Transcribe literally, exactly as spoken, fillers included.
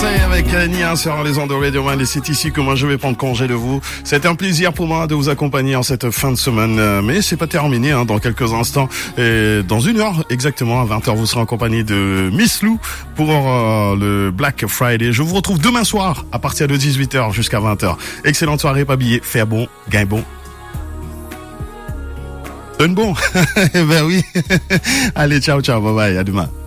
Beyoncé avec Nia sur les ondes de Radio One et c'est ici que moi je vais prendre congé de vous. C'est un plaisir pour moi de vous accompagner en cette fin de semaine, mais c'est pas terminé hein, dans quelques instants. Et dans une heure exactement, à vingt heures, vous serez en compagnie de Miss Lou pour euh, le Black Friday. Je vous retrouve demain soir à partir de dix-huit heures jusqu'à vingt heures. Excellente soirée, pas billet, faire bon, gain bon. Donne bon. Ben oui. Allez, ciao, ciao, bye bye, à demain.